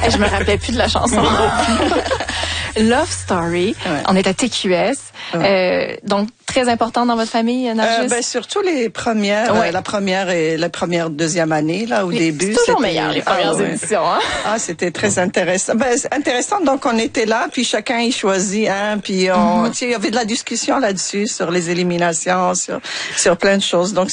Je me rappelais plus de la chanson. Love Story. Ouais. On est à TQS. Ouais. Donc, très important dans votre famille, Nargis? Surtout les premières, Ouais. la première, deuxième année, là, au début. C'est toujours c'était meilleur, les premières ouais. éditions, hein? Ah, c'était très intéressant. Intéressant, donc on était là, puis chacun y choisit un, puis tu sais, il y avait de la discussion là-dessus, sur les éliminations, sur plein de choses. Donc,